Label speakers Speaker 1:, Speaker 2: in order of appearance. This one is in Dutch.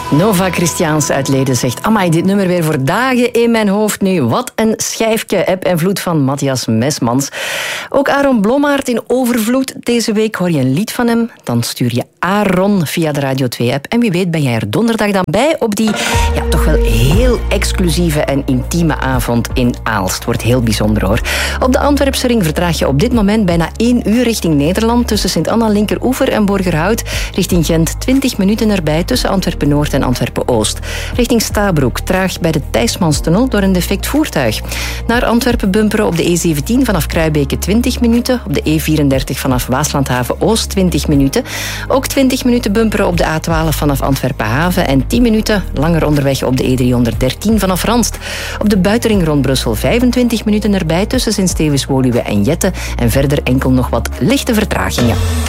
Speaker 1: Nova Christiaans uit Leden zegt: amai, dit nummer weer voor dagen in mijn hoofd nu. Wat een schijfje, eb en vloed van Matthias Mesmans. Ook Aaron Blommaert in overvloed. Deze week hoor je een lied van hem. Dan stuur je Aaron via de Radio 2-app. En wie weet ben jij er donderdag dan bij op die toch wel heel exclusieve en intieme avond in Aalst. Wordt heel bijzonder hoor. Op de Antwerpse ring vertraag je op dit moment bijna 1 uur richting Nederland. Tussen Sint-Anna Linkeroever en Borgerhout. Richting Gent 20 minuten erbij tussen Antwerpen-Noord en Antwerpen-Oost. Richting Stabroek traag bij de Thijsmanstunnel door een defect voertuig. Naar Antwerpen bumperen op de E17 vanaf Kruibeke 20 minuten. Op de E34 vanaf Waaslandhaven-Oost 20 minuten. Ook 20 minuten bumperen op de A12 vanaf Antwerpen-Haven. En 10 minuten langer onderweg op de E313 vanaf Ranst. Op de buitenring rond Brussel 25 minuten erbij tussen Sint-Stevens-Woluwe en Jette. En verder enkel nog wat lichte vertragingen.